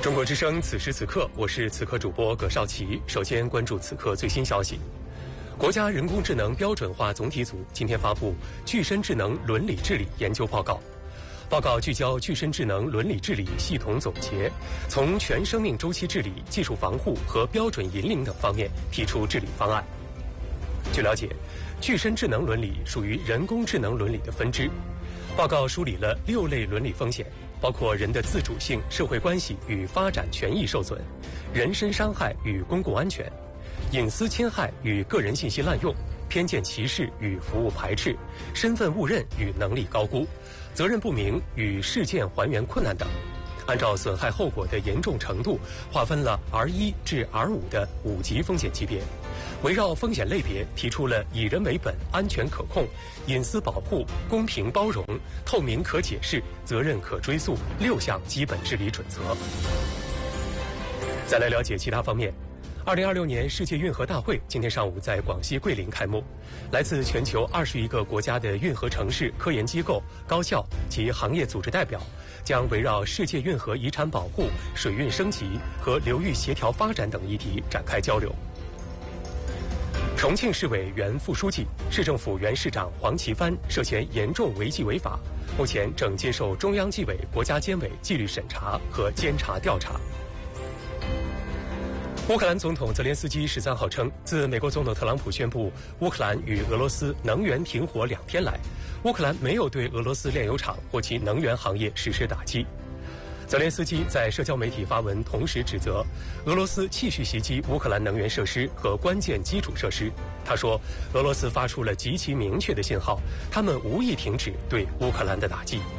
中国之声，此时此刻，我是此刻主播葛绍奇。首先关注此刻最新消息。国家人工智能标准化总体组今天发布《具身智能伦理治理研究报告》。报告聚焦具身智能伦理治理系统总结，从全生命周期治理、技术防护和标准引领等方面提出治理方案。据了解，具身智能伦理属于人工智能伦理的分支。报告梳理了6类伦理风险，包括人的自主性、社会关系与发展权益受损、人身伤害与公共安全、隐私侵害与个人信息滥用、偏见歧视与服务排斥、身份误认与能力高估、责任不明与事件还原困难等。按照损害后果的严重程度，划分了 R1 至 R5 的5级风险级别。围绕风险类别提出了以人为本、安全可控、隐私保护、公平包容、透明可解释、责任可追溯6项基本治理准则。再来了解其他方面。2026年世界运河大会今天上午在广西桂林开幕，来自全球21个国家的运河城市、科研机构、高校及行业组织代表将围绕世界运河遗产保护、水运升级和流域协调发展等议题展开交流。重庆市委原副书记、市政府原市长黄奇帆涉嫌严重违纪违法，目前正接受中央纪委国家监委纪律审查和监察调查。乌克兰总统泽连斯基13号称，自美国总统特朗普宣布乌克兰与俄罗斯能源停火2天来，乌克兰没有对俄罗斯炼油厂或其能源行业实施打击。泽连斯基在社交媒体发文，同时指责俄罗斯继续袭击乌克兰能源设施和关键基础设施。他说，俄罗斯发出了极其明确的信号，他们无意停止对乌克兰的打击。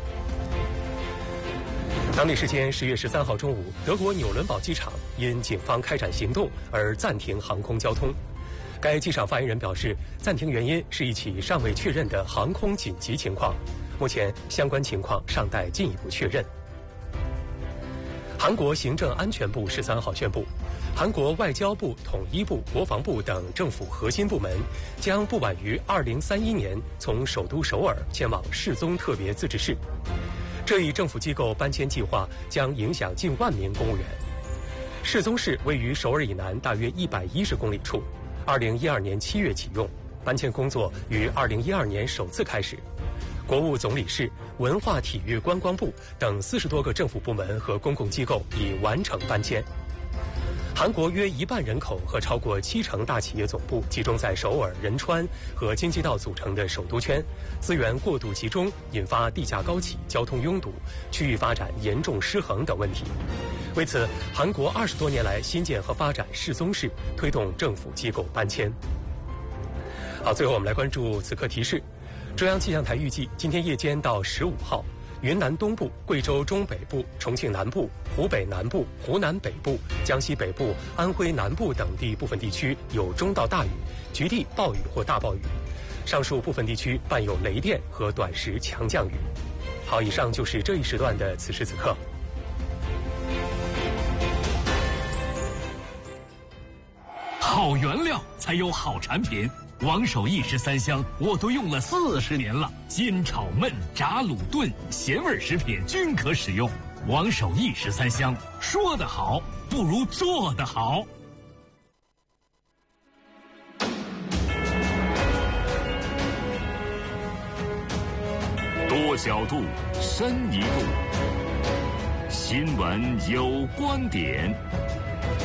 当地时间10月13号中午，德国纽伦堡机场因警方开展行动而暂停航空交通。该机场发言人表示，暂停原因是一起尚未确认的航空紧急情况，目前相关情况尚待进一步确认。韩国行政安全部13号宣布，韩国外交部、统一部、国防部等政府核心部门将不晚于2031年从首都首尔迁往世宗特别自治市。这一政府机构搬迁计划将影响近万名公务员。世宗市位于首尔以南大约110公里处，2012年7月启用，搬迁工作于2012年首次开始。国务总理室、文化体育观光部等40多个政府部门和公共机构已完成搬迁。韩国约1半人口和超过70%大企业总部集中在首尔、仁川和京畿道组成的首都圈，资源过度集中，引发地价高企、交通拥堵、区域发展严重失衡等问题。为此，韩国20多年来新建和发展世宗市，推动政府机构搬迁。好，最后我们来关注此刻提示。中央气象台预计，今天夜间到15号，云南东部、贵州中北部、重庆南部、湖北南部、湖南北部、江西北部、安徽南部等地部分地区有中到大雨，局地暴雨或大暴雨。上述部分地区伴有雷电和短时强降雨。好，以上就是这一时段的此时此刻。 好原料才有好产品。王守义13香我都用了40年了，煎炒焖炸卤炖咸味食品均可使用。王守义13香，说得好不如做得好。 多角度，深一步，新闻有观点。